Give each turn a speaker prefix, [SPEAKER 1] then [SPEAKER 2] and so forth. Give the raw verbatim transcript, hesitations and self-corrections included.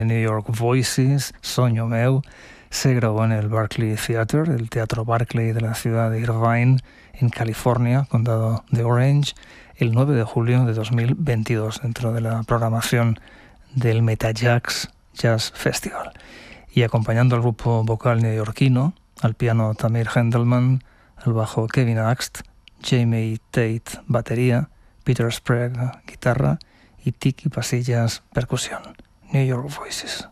[SPEAKER 1] New York Voices, Soño Meu, se grabó en el Barclay Theater, el Teatro Barclay de la ciudad de Irvine, en California, condado de Orange, el nueve de julio de dos mil veintidós, dentro de la programación del Metajax Jazz Festival. Y acompañando al grupo vocal neoyorquino, al piano Tamir Hendelman, al bajo Kevin Axt, Jamie Tate batería, Peter Sprague guitarra y Tiki Pasillas percusión. New York Voices.